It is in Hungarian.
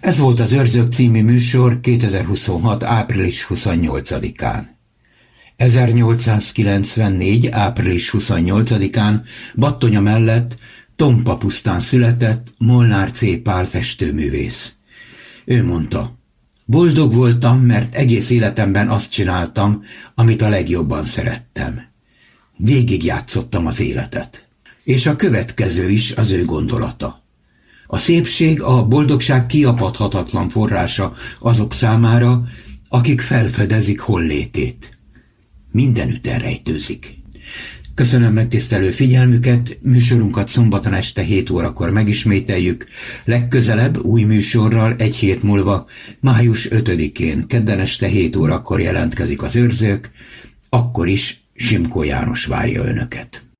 Ez volt az Őrzők című műsor 2026. április 28-án. 1894. április 28-án Battonya mellett Tompa pusztán született Molnár C. Pál festőművész. Ő mondta: boldog voltam, mert egész életemben azt csináltam, amit a legjobban szerettem. Végigjátszottam az életet. És a következő is az ő gondolata. A szépség, a boldogság kiapadhatatlan forrása azok számára, akik felfedezik hollétét. Mindenütt elrejtőzik. Köszönöm megtisztelő figyelmüket, műsorunkat szombaton este 7 órakor megismételjük, legközelebb új műsorral egy hét múlva, május 5-én, kedden este 7 órakor jelentkezik az Őrzők, akkor is Simko János várja önöket.